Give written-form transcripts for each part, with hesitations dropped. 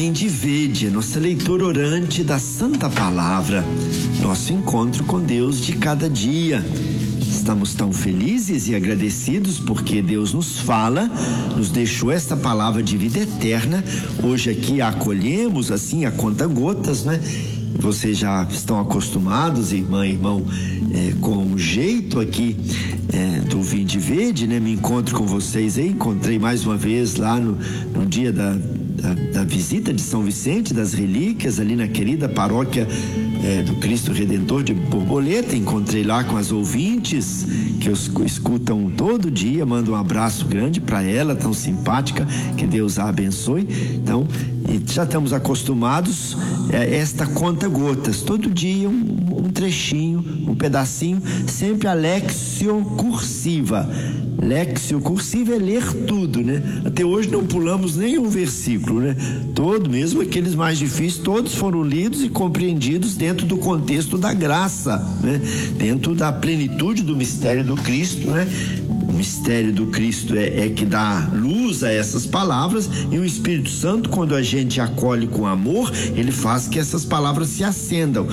Vinde e vede, nossa leitura orante da Santa Palavra, nosso encontro com Deus de cada dia. Estamos tão felizes e agradecidos porque Deus nos fala, nos deixou esta palavra de vida eterna. Hoje aqui a acolhemos assim a conta-gotas, né? Vocês já estão acostumados, irmã e irmão, com o jeito aqui do Vinde e Vede, né? Me encontro com vocês aí, encontrei mais uma vez lá no dia da visita de São Vicente das Relíquias, ali na querida paróquia do Cristo Redentor de Borboleta. Encontrei lá com as ouvintes que os escutam todo dia. Mando um abraço grande para ela, tão simpática, que Deus a abençoe. Então, já estamos acostumados a esta conta-gotas, todo dia um trechinho, um pedacinho, sempre a Léxio Cursiva. Léxio Cursiva é ler tudo, né? Até hoje não pulamos nenhum versículo, né? Todo, mesmo aqueles mais difíceis, todos foram lidos e compreendidos dentro do contexto da graça, né? Dentro da plenitude do mistério do Cristo, né? O mistério do Cristo é que dá luz a essas palavras, e o Espírito Santo, quando a gente acolhe com amor, ele faz que essas palavras se acendam,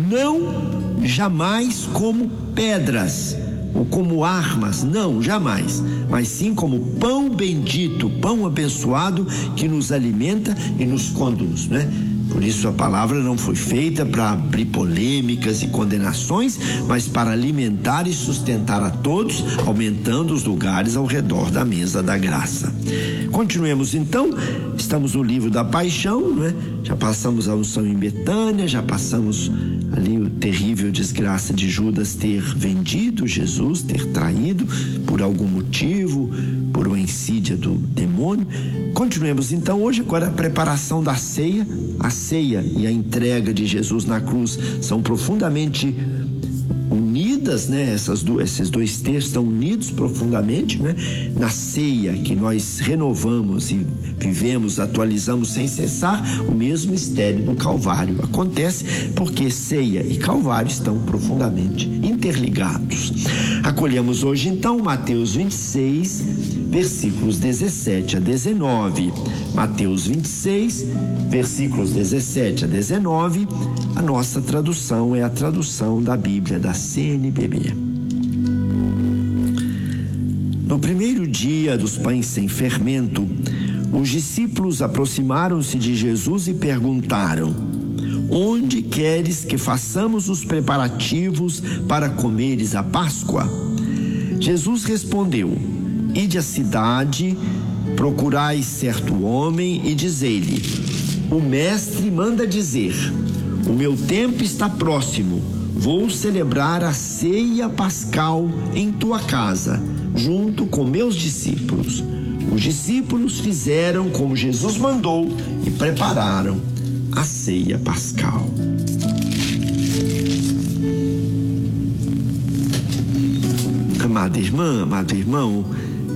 não jamais como pedras ou como armas, não, jamais, mas sim como pão bendito, pão abençoado que nos alimenta e nos conduz, né? Por isso a palavra não foi feita para abrir polêmicas e condenações, mas para alimentar e sustentar a todos, aumentando os lugares ao redor da mesa da graça. Continuemos então, estamos no livro da Paixão, né? Já passamos a unção em Betânia, já passamos ali o terrível desgraça de Judas ter vendido Jesus, ter traído por algum motivo, por uma insídia do demônio. Continuemos então hoje agora a preparação da ceia. A ceia e a entrega de Jesus na cruz são profundamente unidas, né? Esses dois textos estão unidos profundamente, né? Na ceia que nós renovamos e vivemos, atualizamos sem cessar, o mesmo mistério do Calvário acontece porque ceia e Calvário estão profundamente interligados. Acolhemos hoje então Mateus 26, versículos 17 a 19. Mateus 26, versículos 17 a 19. A nossa tradução é a tradução da Bíblia da CNBB. No primeiro dia dos pães sem fermento, os discípulos aproximaram-se de Jesus e perguntaram: onde queres que façamos os preparativos para comeres a Páscoa? Jesus respondeu: ide à cidade, procurai certo homem e dizei-lhe: o mestre manda dizer, o meu tempo está próximo, vou celebrar a ceia pascal em tua casa, junto com meus discípulos. Os discípulos fizeram como Jesus mandou e prepararam a ceia pascal. Amada irmã, amado irmão,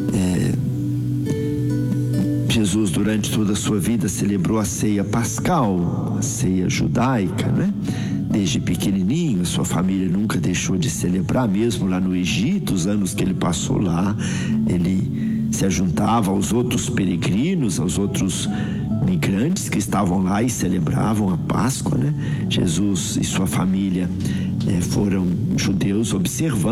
Jesus durante toda a sua vida celebrou a ceia pascal, a ceia judaica, né? Desde pequenininho, a sua família nunca deixou de celebrar, mesmo lá no Egito, os anos que ele passou lá, ele se ajuntava aos outros peregrinos, aos outros migrantes que estavam lá e celebravam a Páscoa, né? Jesus e sua família foram judeus observantes